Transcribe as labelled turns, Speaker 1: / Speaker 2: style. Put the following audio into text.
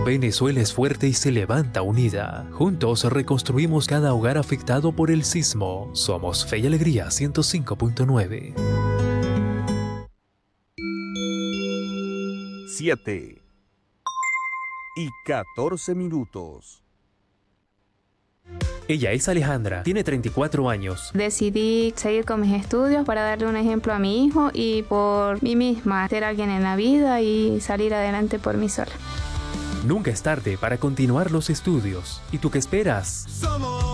Speaker 1: Venezuela es fuerte y se levanta unida. Juntos reconstruimos cada hogar afectado por el sismo. Somos Fe y Alegría 105.9.
Speaker 2: 7:14.
Speaker 1: Ella es Alejandra, tiene 34 años.
Speaker 3: Decidí seguir con mis estudios para darle un ejemplo a mi hijo y por mí misma, ser alguien en la vida y salir adelante por mí sola.
Speaker 1: Nunca es tarde para continuar los estudios. ¿Y tú qué esperas?